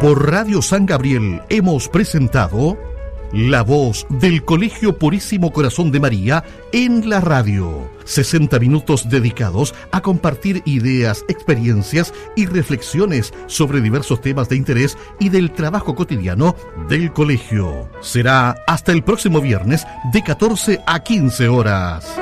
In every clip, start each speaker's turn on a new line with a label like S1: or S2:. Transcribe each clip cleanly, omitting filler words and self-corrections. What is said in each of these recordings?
S1: Por Radio San Gabriel hemos presentado La Voz del Colegio Purísimo Corazón de María en la radio. 60 minutos dedicados a compartir ideas, experiencias y reflexiones sobre diversos temas de interés y del trabajo cotidiano del colegio. Será hasta el próximo viernes de 14 a 15 horas.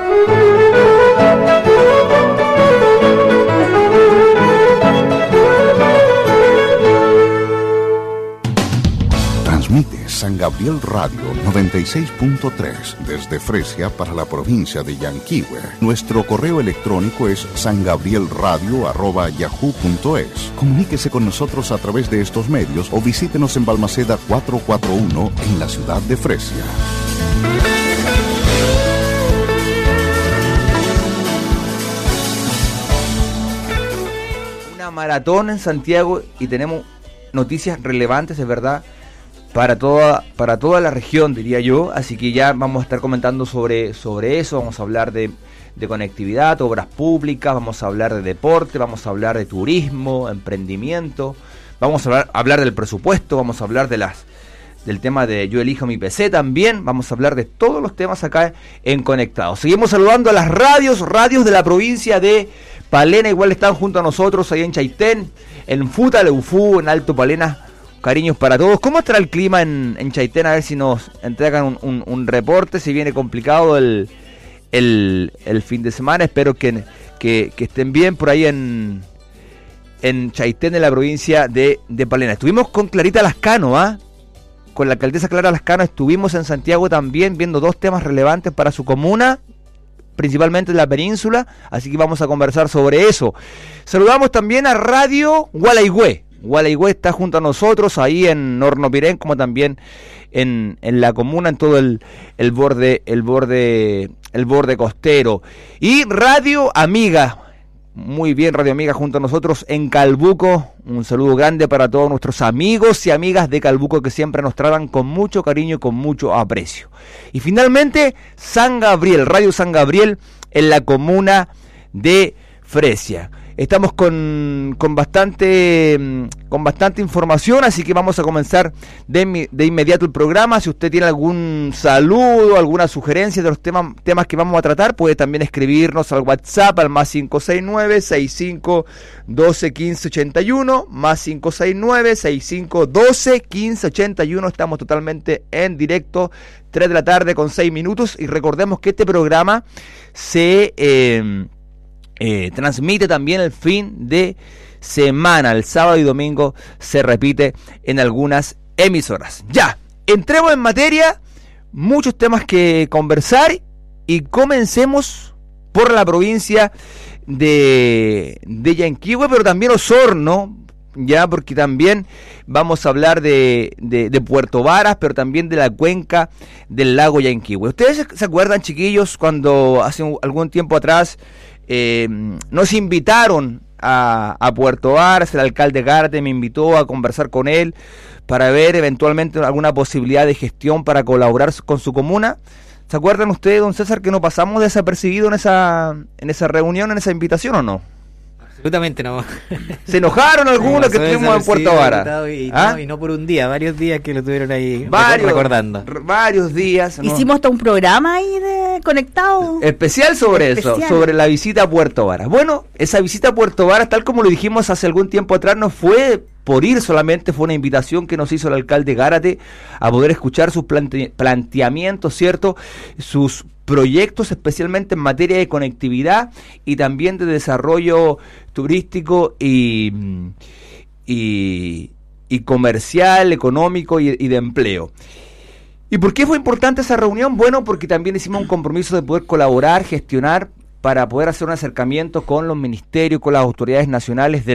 S2: Transmite San Gabriel Radio 96.3 desde Fresia para la provincia de Yanquihue. Nuestro correo electrónico es sangabrielradio@yahoo.es. Comuníquese con nosotros a través de estos medios o visítenos en Balmaceda 441 en la ciudad de Fresia.
S3: Una maratón en Santiago y tenemos noticias relevantes, es verdad, para toda la región, diría yo. Así que ya vamos a estar comentando sobre eso. Vamos a hablar de conectividad, obras públicas, vamos a hablar de deporte, vamos a hablar de turismo, emprendimiento, vamos a hablar del presupuesto, vamos a hablar del tema de Yo Elijo Mi PC también. Vamos a hablar de todos los temas acá en Conectados. Seguimos saludando a las radios de la provincia de Palena. Igual están junto a nosotros ahí en Chaitén, en Futa, Leufú, en Alto Palena. Cariños para todos. ¿Cómo estará el clima en Chaitén? A ver si nos entregan un reporte. Si viene complicado el fin de semana. Espero que estén bien por ahí en Chaitén, de la provincia de Palena. Estuvimos con Clarita Lascano, con la alcaldesa Clara Lascano. Estuvimos en Santiago también viendo dos temas relevantes para su comuna, principalmente en la península. Así que vamos a conversar sobre eso. Saludamos también a Radio Gualaigüe. Gualaigüe está junto a nosotros ahí en Hornopirén, como también en la comuna, en todo el borde costero. Y Radio Amiga, muy bien, Radio Amiga junto a nosotros en Calbuco. Un saludo grande para todos nuestros amigos y amigas de Calbuco que siempre nos tratan con mucho cariño y con mucho aprecio. Y finalmente, San Gabriel, Radio San Gabriel en la comuna de Fresia. Estamos con bastante información, así que vamos a comenzar de inmediato el programa. Si usted tiene algún saludo, alguna sugerencia de los temas que vamos a tratar, puede también escribirnos al WhatsApp al más 569-6512-1581, más 569-6512-1581. Estamos totalmente en directo, 3 de la tarde con 6 minutos, y recordemos que este programa se transmite también el fin de semana, el sábado y domingo se repite en algunas emisoras. Ya, entremos en materia, muchos temas que conversar, y comencemos por la provincia de Yanquihue, pero también Osorno, ya, porque también vamos a hablar de Puerto Varas, pero también de la cuenca del lago Yanquihue. ¿Ustedes se acuerdan, chiquillos, cuando hace algún tiempo atrás nos invitaron a Puerto Varas? El alcalde Gárate me invitó a conversar con él para ver eventualmente alguna posibilidad de gestión para colaborar con su comuna. ¿Se acuerdan ustedes, don César, que no pasamos desapercibido en esa reunión, en esa invitación, o no?
S4: Absolutamente no.
S3: ¿Se enojaron algunos que estuvimos en Puerto Varas?
S4: Y no por un día, varios días que lo tuvieron ahí recordando.
S3: Varios días. ¿No?
S5: Hicimos hasta un programa ahí de Conectado.
S3: Especial sobre eso, sobre la visita a Puerto Varas. Bueno, esa visita a Puerto Varas, tal como lo dijimos hace algún tiempo atrás, no fue por ir solamente, fue una invitación que nos hizo el alcalde Gárate a poder escuchar sus planteamientos, ¿cierto? Sus proyectos, especialmente en materia de conectividad y también de desarrollo turístico y comercial, económico y de empleo. ¿Y por qué fue importante esa reunión? Bueno, porque también hicimos un compromiso de poder colaborar, gestionar, para poder hacer un acercamiento con los ministerios, con las autoridades nacionales